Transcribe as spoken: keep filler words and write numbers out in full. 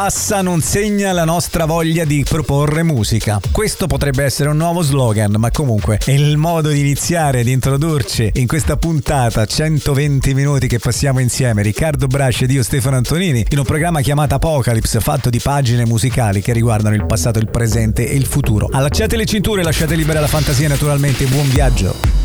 Passa non segna la nostra voglia di proporre musica. Questo potrebbe essere un nuovo slogan, ma comunque è il modo di iniziare, di introdurci in questa puntata, centoventi minuti che passiamo insieme, Riccardo Brasci ed io Stefano Antonini, in un programma chiamato Apocalypse, fatto di pagine musicali che riguardano il passato, il presente e il futuro. Allacciate le cinture, lasciate libera la fantasia naturalmente, buon viaggio.